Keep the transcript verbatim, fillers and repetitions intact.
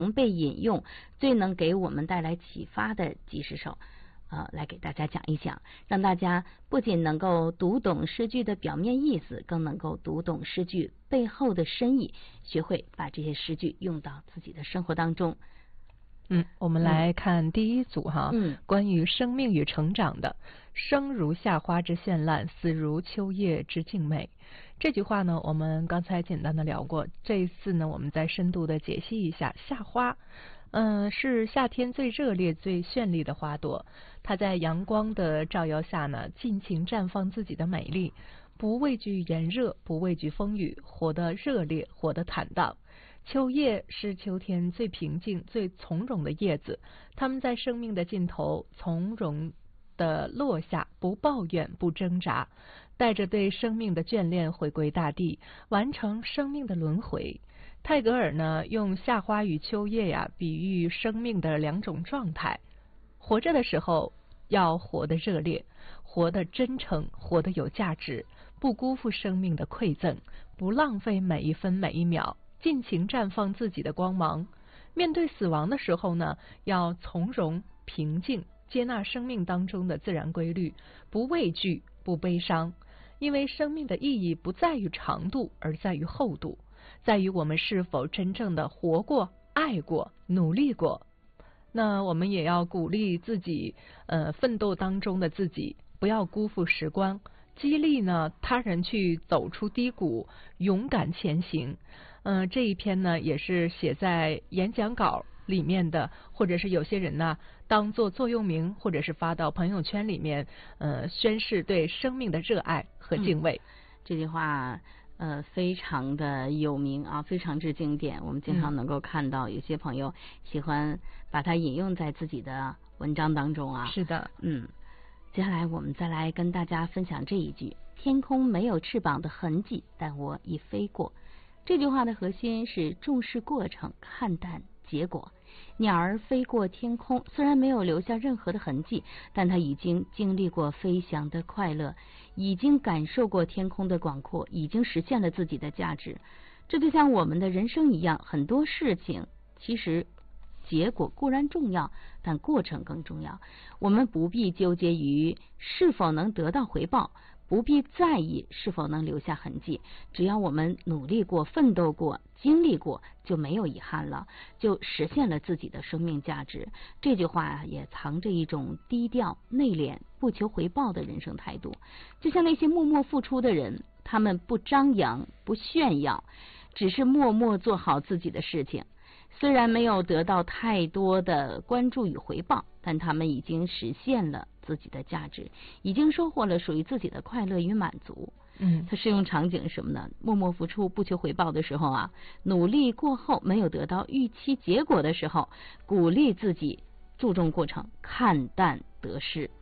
能被引用、最能给我们带来启发的几十首，呃，来给大家讲一讲，让大家不仅能够读懂诗句的表面意思，更能够读懂诗句背后的深意，学会把这些诗句用到自己的生活当中。 嗯，我们来看第一组哈， 嗯， 关于生命与成长的。生如夏花之绚烂，死如秋叶之静美。这句话呢，我们刚才简单的聊过，这一次呢，我们再深度的解析一下。夏花，嗯、呃，是夏天最热烈、最绚丽的花朵，它在阳光的照耀下呢，尽情绽放自己的美丽，不畏惧炎热，不畏惧风雨，活得热烈，活得坦荡。秋叶是秋天最平静、最从容的叶子，它们在生命的尽头从容的落下，不抱怨，不挣扎，带着对生命的眷恋回归大地，完成生命的轮回。泰戈尔呢，用夏花与秋叶呀，比喻生命的两种状态。活着的时候要活得热烈，活得真诚，活得有价值，不辜负生命的馈赠，不浪费每一分每一秒，尽情绽放自己的光芒。面对死亡的时候呢，要从容平静，接纳生命当中的自然规律，不畏惧，不悲伤。因为生命的意义不在于长度，而在于厚度，在于我们是否真正的活过、爱过、努力过。那我们也要鼓励自己，呃，奋斗当中的自己，不要辜负时光，激励呢他人去走出低谷，勇敢前行。嗯、呃，这一篇呢也是写在演讲稿里面的，或者是有些人呢当做座右铭，或者是发到朋友圈里面，呃，宣示对生命的热爱和敬畏。 嗯、这句话呃非常的有名啊，非常之经典。我们经常能够看到有些朋友喜欢把它引用在自己的文章当中啊。 是的， 嗯。接下来我们再来跟大家分享这一句：天空没有翅膀的痕迹，但我已飞过。这句话的核心是重视过程，看淡结果。鸟儿飞过天空，虽然没有留下任何的痕迹，但它已经经历过飞翔的快乐，已经感受过天空的广阔，已经实现了自己的价值。这就像我们的人生一样，很多事情其实结果固然重要，但过程更重要。我们不必纠结于是否能得到回报，不必在意是否能留下痕迹，只要我们努力过、奋斗过、经历过，就没有遗憾了，就实现了自己的生命价值。这句话也藏着一种低调、内敛、不求回报的人生态度。就像那些默默付出的人，他们不张扬、不炫耀，只是默默做好自己的事情。虽然没有得到太多的关注与回报，但他们已经实现了自己的价值，已经收获了属于自己的快乐与满足。 嗯， 它适用场景是什么呢？默默付出不求回报的时候啊，努力过后没有得到预期结果的时候，鼓励自己注重过程，看淡得失。